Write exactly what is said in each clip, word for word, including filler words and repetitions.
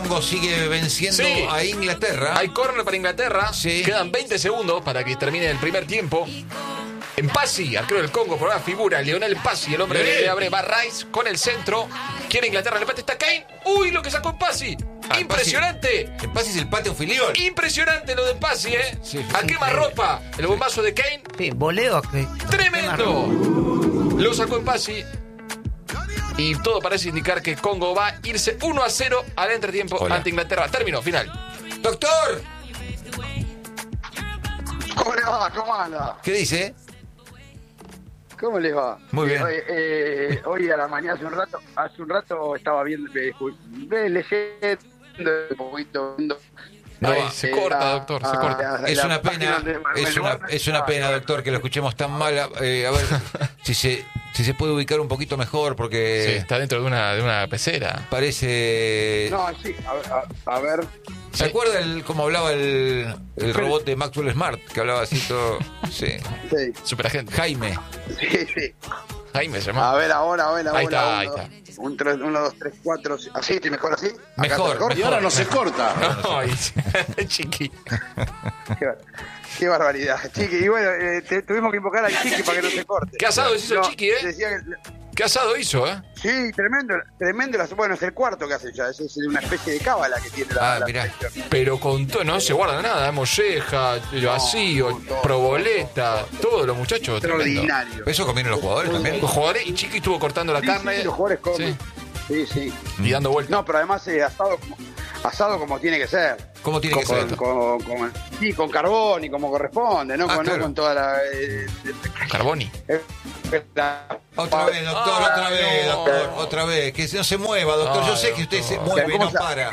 Congo sigue venciendo Sí. a Inglaterra. Hay córner para Inglaterra. Sí. Quedan veinte segundos para que termine el primer tiempo. En Pasi, arquero del Congo, por la figura, Lionel Pasi, el hombre Bien. le abre Barrais con el centro. Quiere Inglaterra, el empate está Kane. ¡Uy, lo que sacó en Pasi! Ah, ¡Impresionante! El pase es el patio filial. Impresionante lo de Pasi, ¿eh? Sí, A quemarropa. El bombazo de Kane. Sí, voleo. Que, ¡Tremendo! Lo sacó en Pasi. Y todo parece indicar que Congo va a irse uno a cero al entretiempo Hola. ante Inglaterra. Término, final. Doctor, ¿Cómo le va? ¿Cómo anda? ¿qué dice? ¿Cómo les va? Muy bien. Eh, hoy, eh, hoy a la mañana, hace un rato, hace un rato estaba viendo, eh, ju- eh, leyendo un poquito. viendo, No, Ay, va. se eh, corta, la- doctor, se a- corta. la- Es la una página pena, de Manuel es una, Borges. es una pena, doctor, que lo escuchemos tan mal. Eh, a ver si se, si se puede ubicar un poquito mejor, Sí, porque está dentro de una, de una pecera. parece... No, sí, a ver, a, a ver. ¿Se acuerda el, cómo hablaba el, el robot de Maxwell Smart? Que hablaba así todo... Sí. Sí, Superagente. Jaime. sí, sí. Jaime se llama. A ver, ahora, ahora, ahora. Ahí está, uno, ahí dos, está. Un, tres, uno, dos, tres, cuatro. ¿Así? ¿Estoy mejor así? ¿Acá Mejor, está mejor. Y ahora no se corta. Ay, chiqui. Qué, bar- qué barbaridad, Chiqui. Y bueno, eh, te- tuvimos que invocar al Chiqui para que no se corte. ¿Qué asado hizo el No, chiqui, eh? decía que- ¿Qué asado hizo, eh? Sí, tremendo, tremendo. las- Bueno, es el cuarto que hace ya. Es, es una especie de cábala que tiene la, Ah, la mirá. selección. Pero con todo, no se guarda nada, eh, molleja, vacío, no, todo, proboleta, todos los muchachos, tremendo. Extraordinario. ¿Eso comieron los jugadores también? Los jugadores y Chiqui estuvo cortando la Sí, carne sí, los jugadores comen. sí, Sí, sí. y dando vueltas. No, pero además eh, asado, como, asado como tiene que ser. ¿Cómo tiene con, que ser con, esto? con- con- sí, con carbón y como corresponde, ¿no? Ah, con, no claro. con toda la... eh, Carboni. eh, la- Otra vez, doctor, Ah, otra vez, no. doctor, otra vez. Que no se mueva, doctor. Yo Ay, sé que usted se doctor. mueve, ¿Cómo no se- para.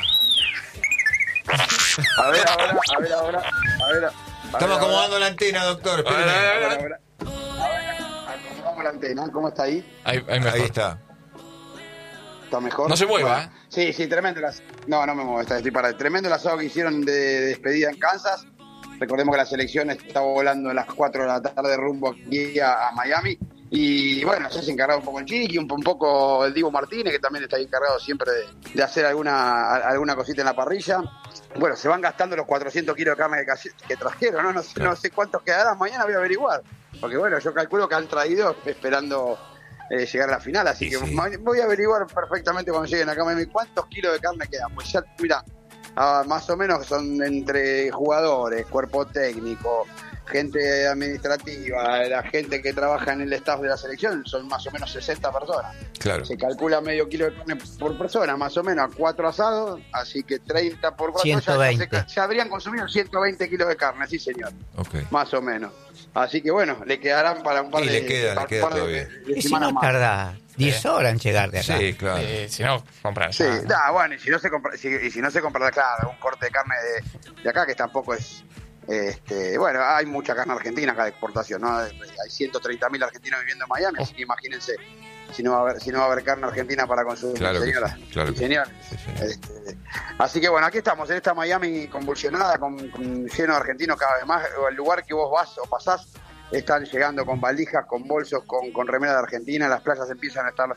A ver ahora, a ver ahora, a ver... a ver Estamos ahora. acomodando la antena, doctor. A ver, a Espéreme. ver, Ahora, ahora. A ver, acomodamos la antena, ¿cómo está ahí? Ahí, ahí mejor. Ahí está. ¿Está mejor? No se mueva, Bueno, Sí, sí, tremendo. Las... No, no me muevo, está- estoy parado. Tremendo el asado que hicieron de, de despedida en Kansas. Recordemos que la selección está volando a las cuatro de la tarde rumbo aquí a, a Miami. Y bueno, se ha encargado un poco el Chiqui, un, un poco el Divo Martínez, que también está encargado siempre de, de hacer alguna, a- alguna cosita en la parrilla. Bueno, se van gastando los cuatrocientos kilos de carne que, casi- que trajeron, ¿no? No sé, no sé cuántos quedarán, mañana voy a averiguar. Porque bueno, yo calculo que han traído esperando eh, llegar a la final, así Sí, que sí. ma- voy a averiguar perfectamente cuando lleguen acá a Miami cuántos kilos de carne quedan. Pues ya, mira, ah, más o menos son entre jugadores, cuerpo técnico, gente administrativa, la gente que trabaja en el staff de la selección, son más o menos sesenta personas. Claro. Se calcula medio kilo de carne por persona, más o menos, a cuatro asados, así que treinta por cuatro, ya- ciento veinte. Ya, se- ya habrían consumido ciento veinte kilos de carne, sí señor, Ok. más o menos. Así que bueno, le quedarán para un par Y de, le queda, le para un queda par de- todavía. de Y si semanas no más. tarda diez horas en llegar de acá. Sí, claro. Eh, si no, comprar. Sí, ya. da, bueno, y si no se compra, si, y si no se compra, claro, un corte de carne de, de acá que tampoco es, este, bueno, hay mucha carne argentina acá de exportación, ¿no? Hay ciento treinta mil argentinos viviendo en Miami, así que imagínense si no va a haber, si no va a haber carne argentina para consumir, Claro que señoras sí, claro y que sí. señores. Sí, sí. Este, así que bueno, aquí estamos, en esta Miami convulsionada, con, con lleno de argentinos cada vez más, o el lugar que vos vas o pasás, están llegando con valijas, con bolsos, con, con remera de Argentina, las playas empiezan a estar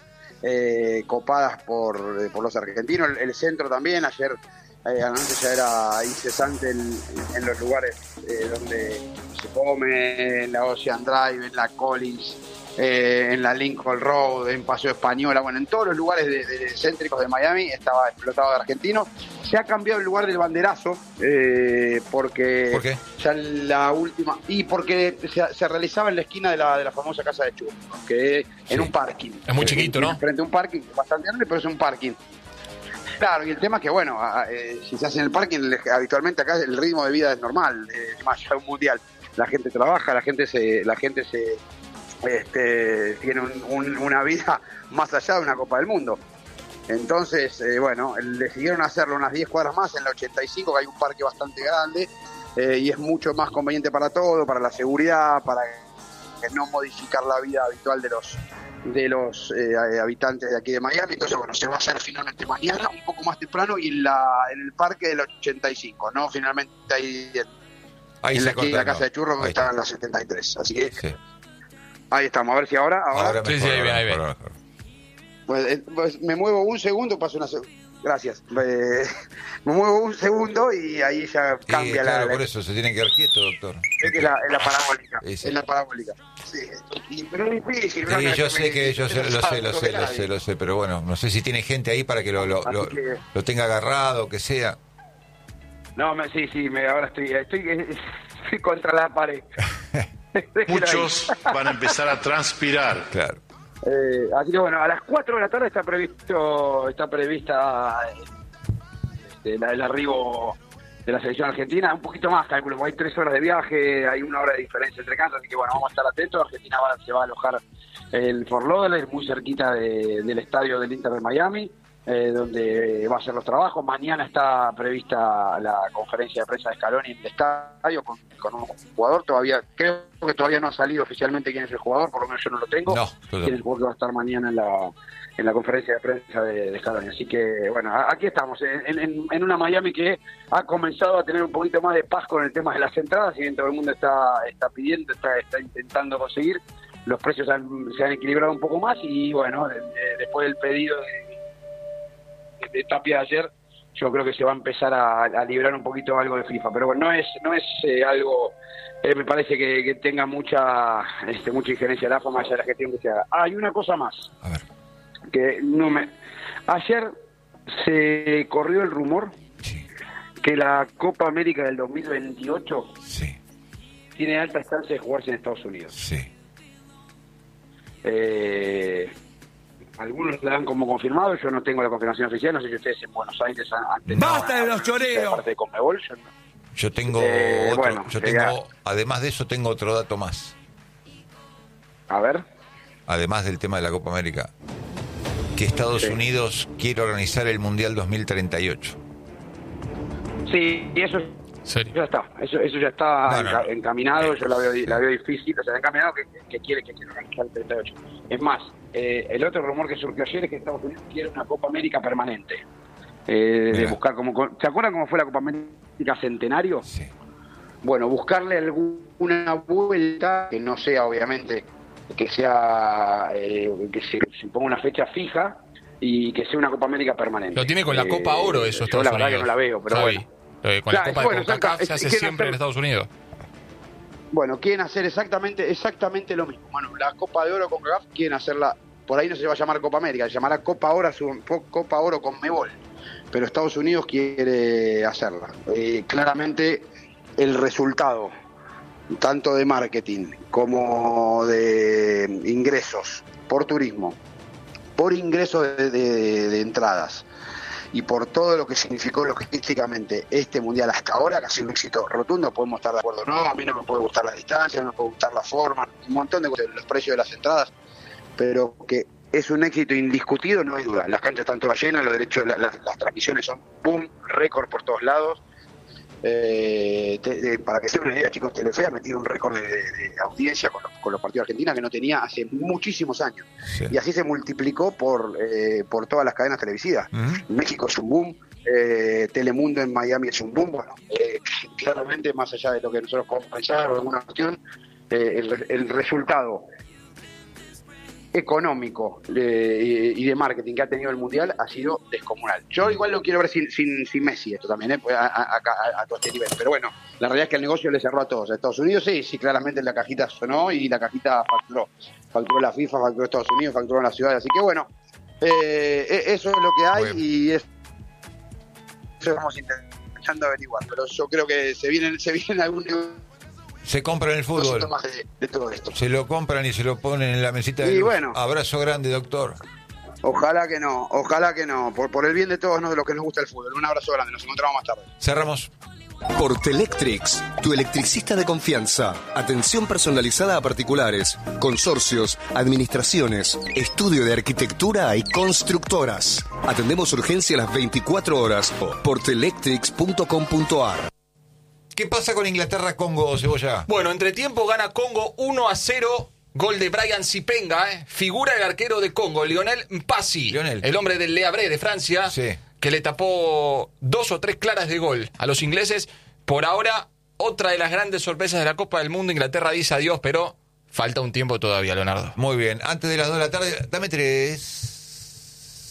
eh, copadas por, eh, por los argentinos, el, el centro también, ayer eh, a la noche ya era incesante en, en los lugares eh, donde se come, en la Ocean Drive, en la Collins, eh, en la Lincoln Road, en Paseo Española, bueno, en todos los lugares de, de céntricos de Miami estaba explotado de argentinos. Se ha cambiado el lugar del banderazo, eh, porque ¿Por qué? ya la última, y porque se, se realizaba en la esquina de la, de la famosa casa de churros, que es en Sí. un parking. Es muy chiquito, ¿no? Frente a un parking bastante grande, pero es un parking. Claro, y el tema es que, bueno, a- a- eh, si se hace en el parking, le- habitualmente acá el ritmo de vida es normal, eh, más allá de un mundial. La gente trabaja, la gente se, la gente se este, tiene un- un- una vida más allá de una Copa del Mundo. Entonces, eh, bueno, decidieron hacerlo unas diez cuadras más en la ochenta y cinco, que hay un parque bastante grande, eh, y es mucho más conveniente para todo, para la seguridad, para que no modificar la vida habitual de los de los eh, habitantes de aquí de Miami. Entonces, bueno, se va a hacer finalmente mañana, un poco más temprano, y en, la, en el parque del ochenta y cinco, ¿no? Finalmente ahí en, Ahí en se la, aquí en la corta, casa no. de churros, Ahí que está en la setenta y tres. Así que Sí. ahí estamos, a ver si ahora... ahora, Ahora Sí, mejor, sí, ahí ahora ve, ahí ve. mejor, ahora mejor. pues, eh, pues, me muevo un segundo, paso una segunda. Gracias. Eh, me muevo un segundo y ahí ya cambia Sí, claro, la... por eso se tiene que quedar quieto, doctor. Es que es la, es la parabólica. Sí, sí. Es la parabólica. Sí. Y, pero es difícil. ¿no? Sí, No es yo sé me- que, yo sé, lo sé, lo sé, lo nadie. sé, lo sé, pero bueno, no sé si tiene gente ahí para que lo, lo, lo, Así que- lo tenga agarrado, o que sea. No, me, sí, sí, me, ahora estoy, estoy, estoy contra la pared. Muchos van a empezar a transpirar. Claro. Eh, así que bueno, a las cuatro de la tarde está previsto, está prevista este, la- el arribo de la selección argentina, un poquito más, calculo, porque hay tres horas de viaje, hay una hora de diferencia entre casas, así que bueno, vamos a estar atentos. Argentina va, se va a alojar el Fort Lauderdale, muy cerquita de- del estadio del Inter de Miami, eh, donde va a hacer los trabajos. Mañana está prevista la conferencia de prensa de Scaloni en el estadio con, con un jugador. Todavía creo que todavía no ha salido oficialmente quién es el jugador, por lo menos yo no lo tengo. No, yo no. Quién es el jugador que va a estar mañana en la en la conferencia de prensa de, de Scaloni. Así que bueno, a- aquí estamos en, en, en una Miami que ha comenzado a tener un poquito más de paz con el tema de las entradas, y bien todo el mundo está está pidiendo, está está intentando conseguir. Los precios han- se han equilibrado un poco más y bueno, de- de- después del pedido de de, de Tapia ayer, yo creo que se va a empezar a, a librar un poquito algo de FIFA, pero bueno, no es no es eh, algo, eh, me parece que, que tenga mucha este, mucha injerencia de la forma de la gestión que se haga. Ah, hay una cosa más, A ver. que no me... Ayer se corrió el rumor Sí, que la Copa América del dos mil veintiocho sí, tiene alta instancia de jugarse en Estados Unidos. sí. Eh, algunos la dan como confirmado, yo no tengo la confirmación oficial, no sé si ustedes en Buenos Aires han, han tenido ¡Basta de una- los choreos! de parte de Conmebol, yo no. Yo tengo Eh, otro, bueno, yo llega- tengo, además de eso tengo otro dato más, A ver, además del tema de la Copa América, que Estados Sí. Unidos quiere organizar el Mundial dos mil treinta y ocho. sí, y eso ¿Serio? ya está, eso, eso ya está No, no, enca- no. encaminado, yo la veo, Sí. la veo difícil, o sea, encaminado que, que quiere que quiere organizar el treinta y ocho. Es más, eh, el otro rumor que surgió ayer es que Estados Unidos quiere una Copa América permanente. Eh, de Mira. buscar como, ¿se acuerdan cómo fue la Copa América Centenario? Sí. Bueno, buscarle alguna vuelta que no sea, obviamente, que sea eh, que se, se ponga una fecha fija y que sea una Copa América permanente. Lo tiene con la Eh, Copa Oro eso, yo Estados la verdad Unidos. que no la veo, pero Javi, bueno. eh, con Claro, la Copa bueno, de CONCACAF exacto, se hace es que siempre en hacer- Estados Unidos. Bueno, quieren hacer exactamente exactamente lo mismo. Bueno, la Copa de Oro con CONCACAF quieren hacerla, por ahí no se va a llamar Copa América, se llamará Copa Oro, Copa Oro con Conmebol, pero Estados Unidos quiere hacerla. Eh, claramente el resultado, tanto de marketing como de ingresos por turismo, por ingresos de, de- de entradas y por todo lo que significó logísticamente este mundial hasta ahora, que ha sido un éxito rotundo, podemos estar de acuerdo. No, a mí no me puede gustar la distancia, no me puede gustar la forma, un montón de cosas, los precios de las entradas, pero que es un éxito indiscutido, no hay duda. Las canchas están todas llenas, los derechos, la- la- las transmisiones son boom, récord por todos lados. Eh, te- de- para que se den una idea, chicos, Telefe ha metido un récord de, de- de audiencia con los, con los partidos de Argentina que no tenía hace muchísimos años. Sí. Y así se multiplicó por, eh, por todas las cadenas televisivas. Ujú. México es un boom, eh, Telemundo en Miami es un boom. Bueno, eh, claramente, más allá de lo que nosotros podemos pensar o alguna cuestión, eh, el, re- el resultado económico eh, y de marketing que ha tenido el Mundial ha sido descomunal. Yo igual lo quiero ver sin, sin, sin Messi esto también, ¿eh? a, a, a, a todo este nivel. Pero bueno, la realidad es que el negocio le cerró a todos. A Estados Unidos sí, sí, claramente la cajita sonó y la cajita facturó. Facturó la FIFA, facturó Estados Unidos, facturó la ciudad. Así que bueno, eh, eso es lo que hay Bueno. y es, eso vamos intentando averiguar. Pero yo creo que se viene, se viene algún Se compra en el fútbol. más de, de todo esto. Se lo compran y se lo ponen en la mesita de Y luz. bueno. Abrazo grande, doctor. Ojalá que no, ojalá que no, por, por el bien de todos, no de los que nos gusta el fútbol. Un abrazo grande, nos encontramos más tarde. Cerramos. Portelectrix, tu electricista de confianza. Atención personalizada a particulares, consorcios, administraciones, estudio de arquitectura y constructoras. Atendemos urgencia las veinticuatro horas. portelectrix punto com punto a r. ¿Qué pasa con Inglaterra-Congo, Cebolla? Bueno, entre tiempo gana Congo uno a cero. Gol de Brian Sipenga, ¿eh? Figura el arquero de Congo, Lionel Mpasi. Lionel. El hombre del Le Havre de Francia. Sí. Que le tapó dos o tres claras de gol a los ingleses. Por ahora, otra de las grandes sorpresas de la Copa del Mundo. Inglaterra dice adiós, pero falta un tiempo todavía, Leonardo. Muy bien. Antes de las dos de la tarde, dame tres.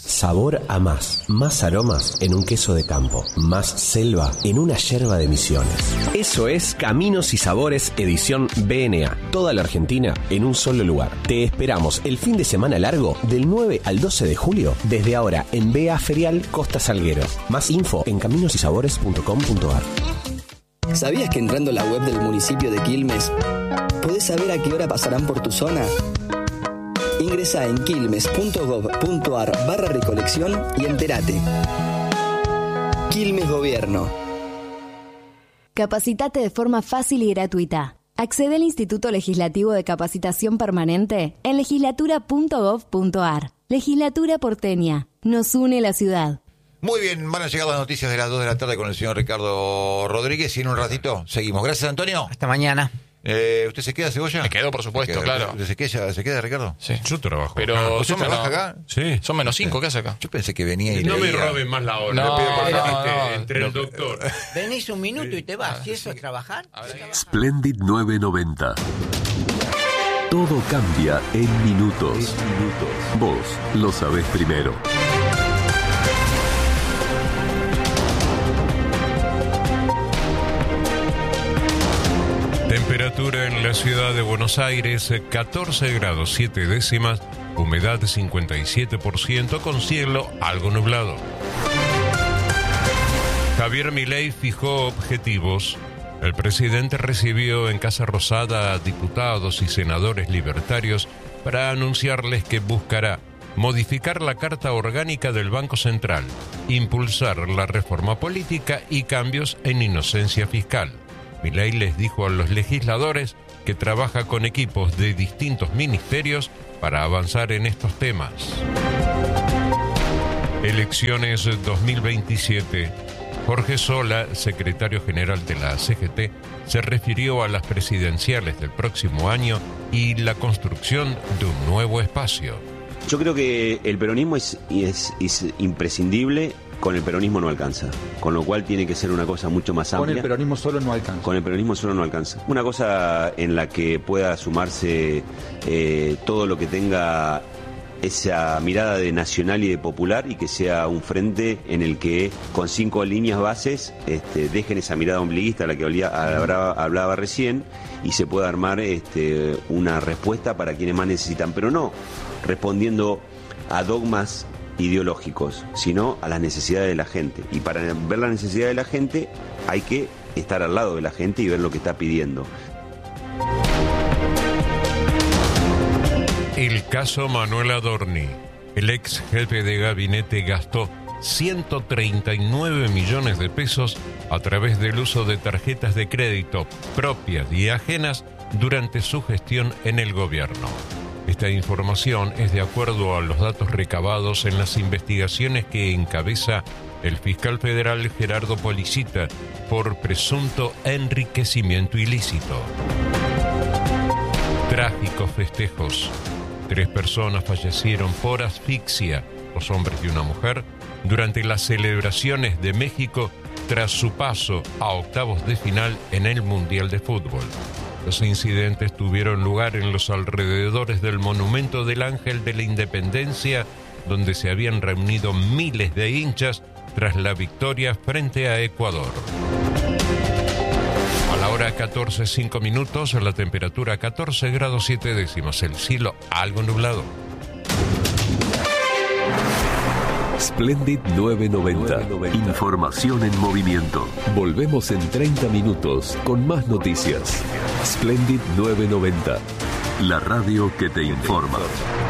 Sabor a más. Más aromas en un queso de campo. Más selva en una yerba de Misiones. Eso es Caminos y Sabores edición B N A. Toda la Argentina en un solo lugar. Te esperamos el fin de semana largo del nueve al doce de julio desde ahora en B A Ferial Costa Salguero. Más info en caminos y sabores punto com punto a r. ¿Sabías que entrando a la web del municipio de Quilmes podés saber a qué hora pasarán por tu zona? Ingresa en quilmes punto gob punto a r barra recolección y entérate. Quilmes Gobierno. Capacitate de forma fácil y gratuita. Accede al Instituto Legislativo de Capacitación Permanente en legislatura punto gob punto a r. Legislatura porteña. Nos une la ciudad. Muy bien, van a llegar las noticias de las dos de la tarde con el señor Ricardo Rodríguez y en un ratito seguimos. Gracias, Antonio. Hasta mañana. Eh, ¿Usted se queda, Cebolla? Me quedo, por supuesto, queda, claro. ¿Usted se queda, se queda, Ricardo? Sí. Yo trabajo. Pero acá. ¿Usted son trabaja menos, acá? Sí. Son menos cinco, ¿qué hace acá? Yo pensé que venía y No me leía. roben más la hora. No, Le pido por no, favor. no. Entre el doctor. Venís un minuto y te vas. ¿Y eso es trabajar? Splendid novecientos noventa. Todo cambia en minutos. Vos lo sabés primero. Temperatura en la ciudad de Buenos Aires, catorce grados siete décimas, humedad cincuenta y siete por ciento con cielo algo nublado. Javier Milei fijó objetivos. El presidente recibió en Casa Rosada a diputados y senadores libertarios para anunciarles que buscará modificar la Carta Orgánica del Banco Central, impulsar la reforma política y cambios en inocencia fiscal. Milei les dijo a los legisladores que trabaja con equipos de distintos ministerios para avanzar en estos temas. Elecciones dos mil veintisiete. Jorge Sola, secretario general de la C G T, se refirió a las presidenciales del próximo año y la construcción de un nuevo espacio. Yo creo que el peronismo es, es, es imprescindible. Con el peronismo no alcanza, con lo cual tiene que ser una cosa mucho más amplia. Con el peronismo solo no alcanza. Con el peronismo solo no alcanza. Una cosa en la que pueda sumarse eh, todo lo que tenga esa mirada de nacional y de popular y que sea un frente en el que con cinco líneas bases este, dejen esa mirada ombliguista a la que olía, hablaba, hablaba recién y se pueda armar este, una respuesta para quienes más necesitan, pero no respondiendo a dogmas ideológicos, sino a las necesidades de la gente. Y para ver la necesidad de la gente hay que estar al lado de la gente y ver lo que está pidiendo. El caso Manuel Adorni. El ex jefe de gabinete gastó ciento treinta y nueve millones de pesos a través del uso de tarjetas de crédito propias y ajenas durante su gestión en el gobierno. Esta información es de acuerdo a los datos recabados en las investigaciones que encabeza el fiscal federal Gerardo Policita por presunto enriquecimiento ilícito. Trágicos festejos. Tres personas fallecieron por asfixia, dos hombres y una mujer, durante las celebraciones de México tras su paso a octavos de final en el Mundial de Fútbol. Los incidentes tuvieron lugar en los alrededores del Monumento del Ángel de la Independencia, donde se habían reunido miles de hinchas tras la victoria frente a Ecuador. A la hora catorce, cinco minutos, la temperatura catorce grados siete décimas, el cielo algo nublado. Splendid novecientos noventa. Información en movimiento. Volvemos en treinta minutos con más noticias. Splendid novecientos noventa. La radio que te informa.